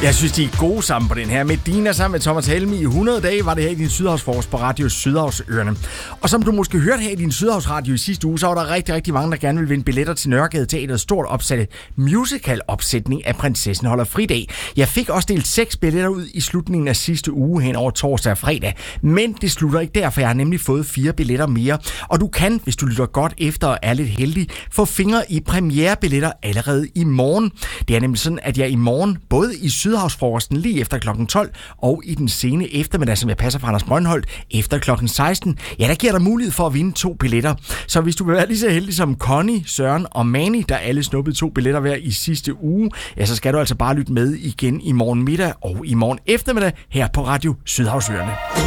Jeg synes, de er gode sammen på den her. Medina sammen med Thomas Helmi i 100 dage var det her i din Sydhavsfrokost på Radio Sydhavsørene. Og som du måske hørte her i din Sydhavsradio i sidste uge, så var der rigtig, rigtig mange, der gerne ville vinde billetter til Nørregade Teaterets stort opsatte musical-opsætning af Prinsessen holder fridag. Jeg fik også delt 6 billetter ud i slutningen af sidste uge hen over torsdag og fredag. Men det slutter ikke der, for jeg har nemlig fået 4 billetter mere. Og du kan, hvis du lytter godt efter og er lidt heldig, få fingre i premierebilletter allerede i morgen. Det er nemlig sådan, at jeg i morgen, både i Sydhavsfrokosten lige efter kl. 12 og i den sene eftermiddag, som jeg passer fra Anders Brøndholt, efter kl. 16, ja, der giver dig mulighed for at vinde 2 billetter. Så hvis du vil være lige så heldig som Connie, Søren og Mani, der alle snuppede 2 billetter hver i sidste uge, ja, så skal du altså bare lytte med igen i morgen middag og i morgen eftermiddag her på Radio Sydhavsørene.